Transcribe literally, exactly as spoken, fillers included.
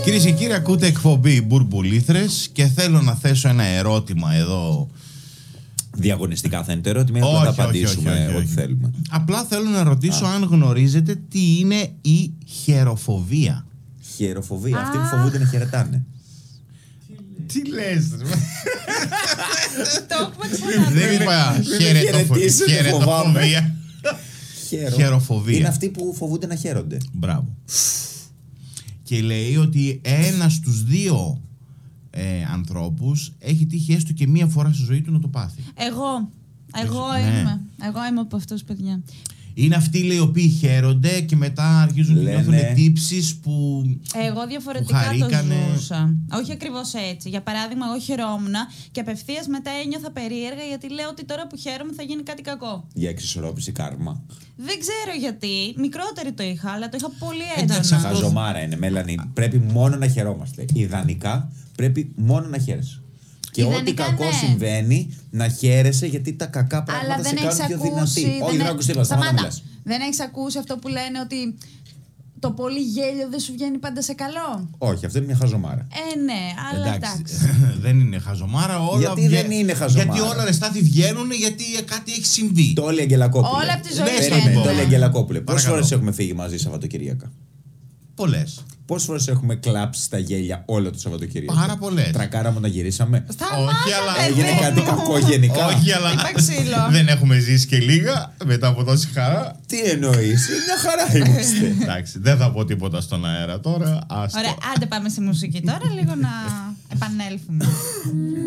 Κυρίες και κύριοι, ακούτε εκπομπή Μπουρμπουλήθρες και θέλω να θέσω ένα ερώτημα εδώ. Διαγωνιστικά θα είναι το ερώτημα, ή θα απαντήσουμε όχι, όχι, όχι, ό,τι θέλουμε. Απλά θέλω να ρωτήσω Α. αν γνωρίζετε τι είναι η χεροφοβία. Χεροφοβία, αυτοί που φοβούνται να χαιρετάνε. Τι λες? Το έχουμε ξαναδεί. Δεν είπα χαιρετοφοβία. Χεροφοβία. Είναι αυτοί που φοβούνται να χαίρονται. Μπράβο. Και λέει ότι ένας στους δύο ε, ανθρώπους έχει τύχει έστω και μία φορά στη ζωή του να το πάθει. Εγώ. Εγώ ναι. είμαι. Εγώ είμαι από αυτούς, παιδιά. Είναι αυτοί, λέει, οι οποίοι χαίρονται και μετά αρχίζουν να νιώθουν τύψεις που. Εγώ διαφορετικά το ζούσα. Όχι ακριβώς έτσι. Για παράδειγμα, εγώ χαιρόμουν και απευθείας μετά ένιωθα περίεργα γιατί λέω ότι τώρα που χαίρομαι θα γίνει κάτι κακό. Για εξισορρόπηση κάρμα. Δεν ξέρω γιατί. Μικρότερη το είχα, αλλά το είχα πολύ έντονα. Εντάξει, χαζομάρα είναι, Μέλανη. Πρέπει μόνο να χαιρόμαστε. Ιδανικά πρέπει μόνο να χαίρεσαι. Και ιδανικά, ό,τι κακό ναι. συμβαίνει, να χαίρεσαι γιατί τα κακά πράγματα αλλά σε κάνουν πιο δυνατή. Όχι, δεν ακούσει τίποτα. Σταμάτα. Δεν έχεις ακούσει αυτό που λένε ότι το πολύ γέλιο δεν σου βγαίνει πάντα σε καλό? Όχι, αυτό είναι μια χαζομάρα. Ε, ναι, αλλά εντάξει. Δεν είναι χαζομάρα. Όλα γιατί βγα... δεν είναι χαζομάρα? Γιατί όλα ρεστάθη βγαίνουν γιατί κάτι έχει συμβεί. Το όλοι Αγγελακόπουλε. Όλα από τη ζωή ναι, ναι, το όλοι Αγγελακόπουλε. Πόσες φορές έχουμε φύγει μαζί Σαββατοκυριακά? Πολλές. Πόσες φορές έχουμε κλάψει στα γέλια όλο το Σαββατοκύριακο? Πάρα πολλές. Τρακάραμε να γυρίσαμε. Όχι, αλλά έγινε κάτι κακό γενικά. Όχι, αλλά δεν έχουμε ζήσει και λίγα μετά από τόση χαρά. Τι εννοείς? Μια χαρά είμαστε. Εντάξει, δεν θα πω τίποτα στον αέρα τώρα. Ωραία, άντε πάμε στη μουσική τώρα λίγο να επανέλθουμε.